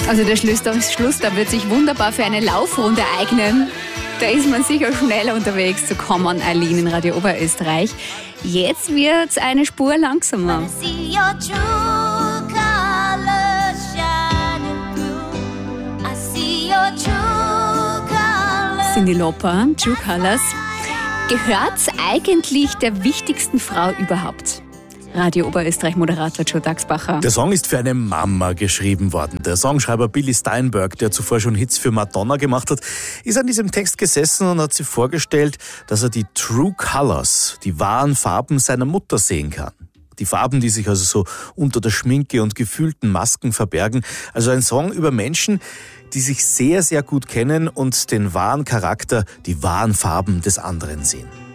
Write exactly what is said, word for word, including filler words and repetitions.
Also der Schluss, der Schluss, da wird sich wunderbar für eine Laufrunde eignen. Da ist man sicher schneller unterwegs zu kommen, Eileen in Radio Oberösterreich. Jetzt wird's eine Spur langsamer. Cyndi Lauper, True Colors. Gehört's eigentlich der wichtigsten Frau überhaupt? Radio Oberösterreich-Moderator Joe Daxbacher. Der Song ist für eine Mama geschrieben worden. Der Songschreiber Billy Steinberg, der zuvor schon Hits für Madonna gemacht hat, ist an diesem Text gesessen und hat sich vorgestellt, dass er die True Colors, die wahren Farben seiner Mutter sehen kann. Die Farben, die sich also so unter der Schminke und gefühlten Masken verbergen. Also ein Song über Menschen, die sich sehr, sehr gut kennen und den wahren Charakter, die wahren Farben des anderen sehen.